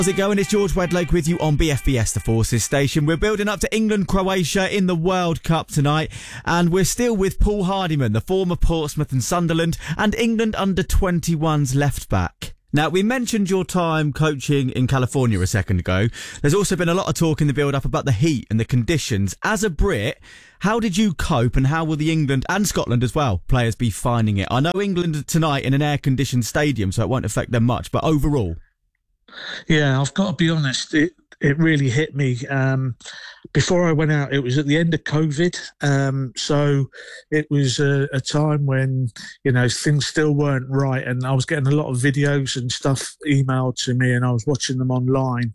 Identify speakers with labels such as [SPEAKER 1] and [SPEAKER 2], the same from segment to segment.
[SPEAKER 1] How's it going? It's George Wedlake with you on BFBS, the Forces station. We're building up to England-Croatia in the World Cup tonight, and we're still with Paul Hardiman, the former Portsmouth and Sunderland and England under-21s left-back. Now, we mentioned your time coaching in California a second ago. There's also been a lot of talk in the build-up about the heat and the conditions. As a Brit, how did you cope, and how will the England and Scotland as well players be finding it? I know England tonight in an air-conditioned stadium, so it won't affect them much, but overall...
[SPEAKER 2] Yeah, I've got to be honest, it really hit me. Before I went out, it was at the end of COVID. So it was a time when, things still weren't right. And I was getting a lot of videos and stuff emailed to me, and I was watching them online.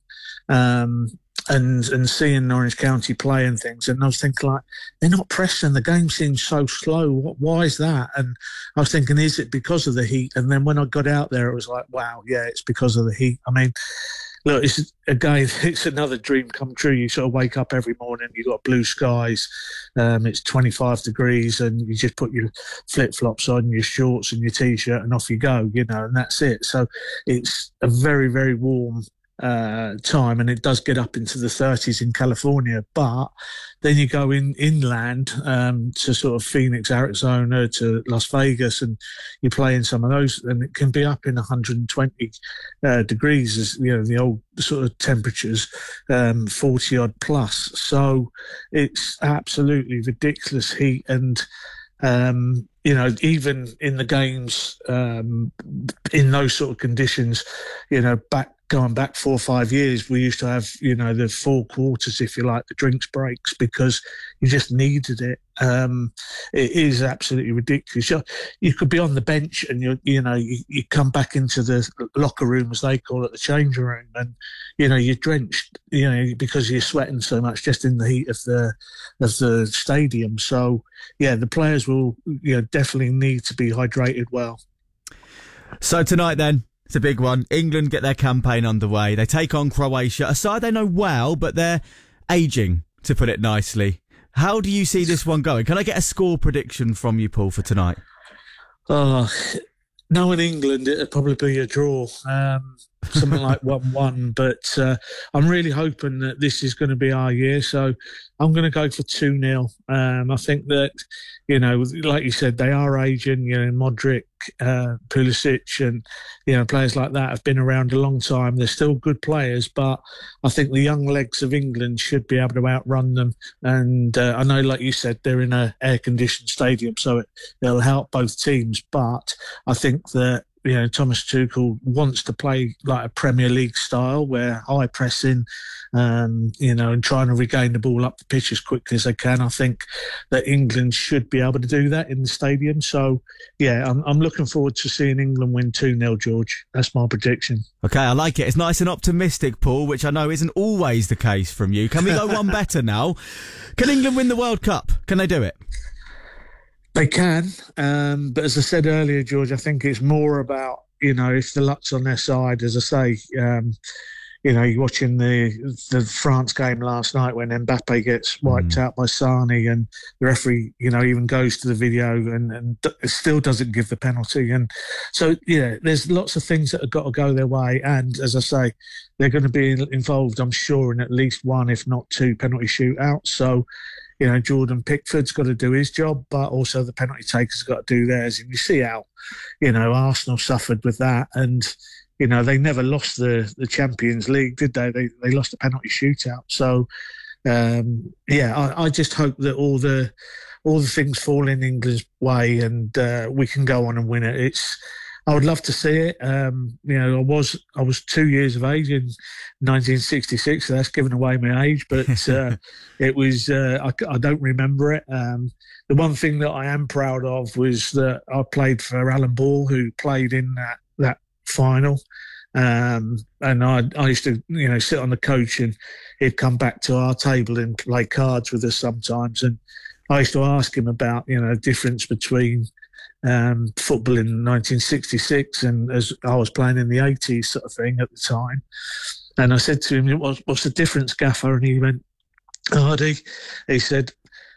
[SPEAKER 2] And seeing Orange County play and things, and I was thinking, like, they're not pressing. The game seems so slow. Why is that? And I was thinking, is it because of the heat? And then when I got out there, it was like, wow, yeah, it's because of the heat. I mean, look, it's another dream come true. You sort of wake up every morning, you've got blue skies, it's 25 degrees, and you just put your flip-flops on, your shorts and your T-shirt, and off you go, and that's it. So it's a very, very warm time, and it does get up into the 30s in California, but then you go inland to sort of Phoenix, Arizona, to Las Vegas, and you play in some of those, and it can be up in 120 degrees, as the old sort of temperatures, 40 odd plus. So it's absolutely ridiculous heat, and even in the games, in those sort of conditions, going back 4 or 5 years, we used to have, the 4 quarters, if you like, the drinks breaks, because you just needed it. It is absolutely ridiculous. You could be on the bench, and you come back into the locker room, as they call it, the change room, and you're drenched, because you're sweating so much just in the heat of the stadium. So yeah, the players will definitely need to be hydrated well.
[SPEAKER 1] So tonight then, it's a big one. England get their campaign underway. They take on Croatia, a side they know well, but they're ageing, to put it nicely. How do you see this one going? Can I get a score prediction from you, Paul, for tonight?
[SPEAKER 2] Knowing England, it'd probably be a draw, something like 1-1. But I'm really hoping that this is going to be our year. So I'm going to go for 2-0. I think that, like you said, they are aging. Modric, Pulisic, and players like that have been around a long time. They're still good players, but I think the young legs of England should be able to outrun them. And I know, like you said, they're in an air-conditioned stadium, so it'll help both teams. But I think that Thomas Tuchel wants to play like a Premier League style, where high pressing, and trying to regain the ball up the pitch as quickly as they can. I think that England should be able to do that in the stadium. So, yeah, I'm looking forward to seeing England win 2-0, George. That's my prediction.
[SPEAKER 1] Okay, I like it. It's nice and optimistic, Paul, which I know isn't always the case from you. Can we go one better now? Can England win the World Cup? Can they do it?
[SPEAKER 2] They can, but as I said earlier, George, I think it's more about, if the luck's on their side. As I say, you're watching the France game last night when Mbappe gets wiped out by Sane, and the referee, even goes to the video and still doesn't give the penalty. And so, there's lots of things that have got to go their way. And as I say, they're going to be involved, I'm sure, in at least 1, if not 2 penalty shootouts. So, Jordan Pickford's got to do his job, but also the penalty takers got to do theirs. And you see how, Arsenal suffered with that. And, they never lost the Champions League, did they? They lost the penalty shootout. So, I just hope that all the things fall in England's way, and we can go on and win it. I would love to see it. I was 2 years of age in 1966, so that's giving away my age. But it was I don't remember it. The one thing that I am proud of was that I played for Alan Ball, who played in that final. And I used to, sit on the coach, and he'd come back to our table and play cards with us sometimes. And I used to ask him about, the difference between football in 1966 and as I was playing in the 80s sort of thing at the time. And I said to him, what's the difference, Gaffer? And he went, Hardy, he said,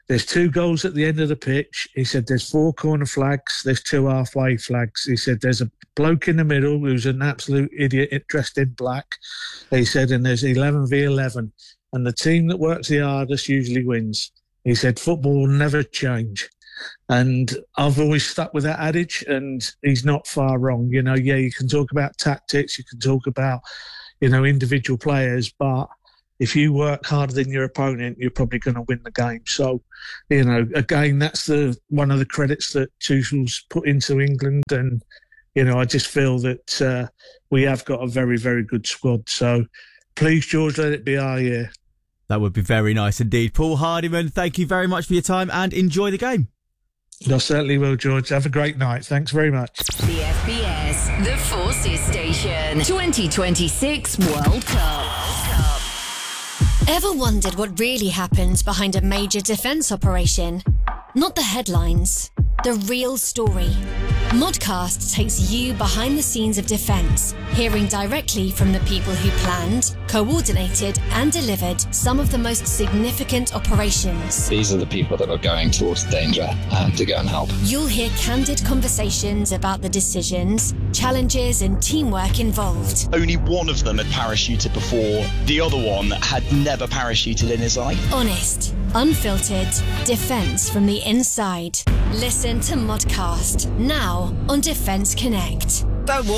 [SPEAKER 2] there's 2 goals at the end of the pitch. He said there's 4 corner flags, there's 2 halfway flags. He said there's a bloke in the middle who's an absolute idiot dressed in black. He said, and there's 11v11, and the team that works the hardest usually wins. He said football will never change. And I've always stuck with that adage, and he's not far wrong. You know, yeah, you can talk about tactics, you can talk about, you know, individual players, but if you work harder than your opponent, you're probably going to win the game. So, you know, again, that's one of the credits that Tuchel's put into England. And, you know, I just feel that we have got a very, very good squad. So please, George, let it be our year.
[SPEAKER 1] That would be very nice indeed. Paul Hardyman, thank you very much for your time and enjoy the game.
[SPEAKER 2] I certainly will, George. Have a great night. Thanks very much.
[SPEAKER 3] The FBS, the Forces Station, 2026 World Cup.
[SPEAKER 4] Ever wondered what really happens behind a major defence operation? Not the headlines, the real story. Modcast takes you behind the scenes of defence, hearing directly from the people who planned, coordinated and delivered some of the most significant operations.
[SPEAKER 5] These are the people that are going towards danger to go and help.
[SPEAKER 4] You'll hear candid conversations about the decisions, challenges and teamwork involved.
[SPEAKER 6] Only one of them had parachuted before. The other one had never parachuted in his life.
[SPEAKER 4] Honest, unfiltered, defence from the inside. Listen to Modcast, now on Defence Connect.
[SPEAKER 3] Don't